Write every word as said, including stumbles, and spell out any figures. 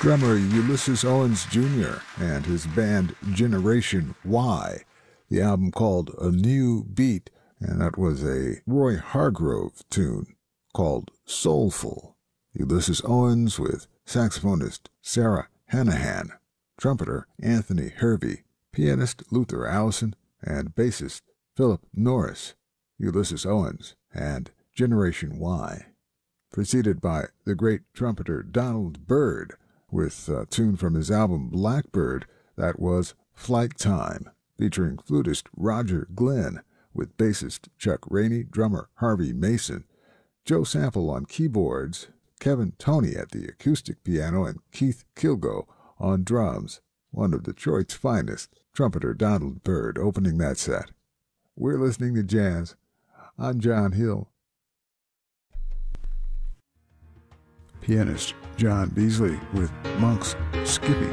Drummer Ulysses Owens Junior and his band Generation Y. The album called A New Beat, and that was a Roy Hargrove tune called Soulful. Ulysses Owens with saxophonist Sarah Hanahan, trumpeter Anthony Hervey, pianist Luther Allison, and bassist Philip Norris. Ulysses Owens and Generation Y. Preceded by the great trumpeter Donald Byrd with a tune from his album Blackbird that was Flight Time, featuring flutist Roger Glenn with bassist Chuck Rainey, drummer Harvey Mason, Joe Sample on keyboards, Kevin Toney at the acoustic piano, and Keith Kilgo on drums. One of Detroit's finest, trumpeter Donald Byrd, opening that set. We're listening to jazz. I'm John Hill. Pianist John Beasley with Monk's Skippy.